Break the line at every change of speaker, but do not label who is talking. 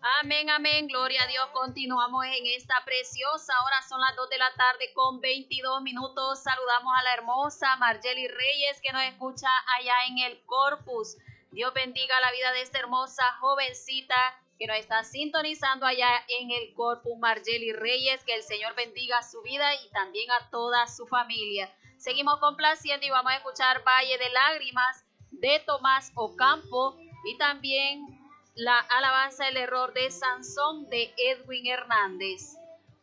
Amén, amén, gloria a Dios. Continuamos en esta preciosa hora, son las 2 de la tarde con 22 minutos. Saludamos a la hermosa Margely Reyes que nos escucha allá en el Corpus. Dios bendiga la vida de esta hermosa jovencita que nos está sintonizando allá en el Corpus. Margely Reyes, que el Señor bendiga su vida y también a toda su familia. Seguimos complaciendo y vamos a escuchar Valle de Lágrimas de Tomás Ocampo y también la alabanza El error de Sansón de Edwin Hernández.